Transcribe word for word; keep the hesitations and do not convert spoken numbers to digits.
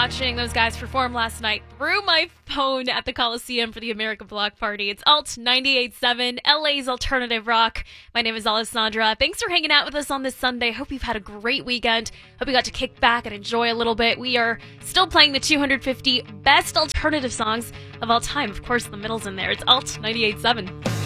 watching those guys perform last night through my phone at the Coliseum for the American Block Party. It's Alt ninety-eight point seven, L A's alternative rock. My name is Alessandra. Thanks for hanging out with us on this Sunday. Hope you've had a great weekend. Hope you got to kick back and enjoy a little bit. We are still playing the two hundred fifty best alternative songs of all time. Of course, the middle's in there. It's Alt ninety-eight point seven.